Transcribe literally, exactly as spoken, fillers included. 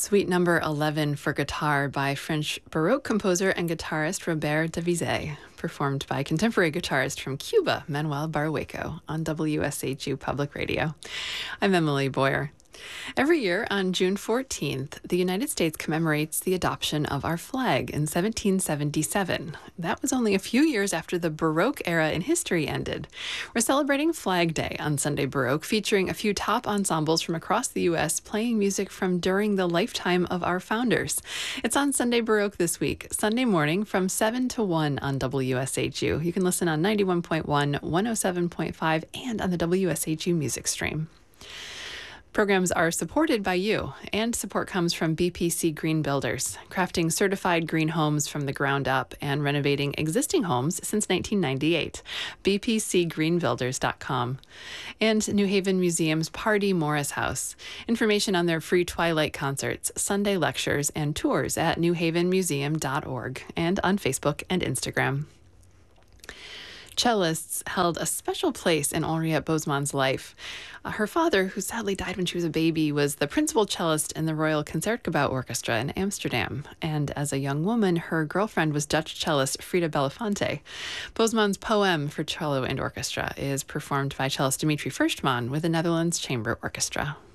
Suite number eleven for guitar by French Baroque composer and guitarist Robert Devisay, performed by contemporary guitarist from Cuba, Manuel Barahueco, on W S H U Public Radio. I'm Emily Boyer. Every year on June fourteenth, the United States commemorates the adoption of our flag in seventeen seventy-seven. That was only a few years after the Baroque era in history ended. We're celebrating Flag Day on Sunday Baroque, featuring a few top ensembles from across the U S playing music from during the lifetime of our founders. It's on Sunday Baroque this week, Sunday morning from seven to one on W S H U. You can listen on ninety-one point one, one oh seven point five, and on the W S H U music stream. Programs are supported by you, and support comes from B P C Green Builders, crafting certified green homes from the ground up and renovating existing homes since nineteen ninety-eight. b p c green builders dot com. And New Haven Museum's Pardee Morris House. Information on their free Twilight concerts, Sunday lectures, and tours at new haven museum dot org and on Facebook and Instagram. Cellists held a special place in Henriette Boesman's life. Uh, her father, who sadly died when she was a baby, was the principal cellist in the Royal Concertgebouw Orchestra in Amsterdam. And as a young woman, her girlfriend was Dutch cellist Frida Belafonte. Boesman's poem for cello and orchestra is performed by cellist Dimitri Firstman with the Netherlands Chamber Orchestra.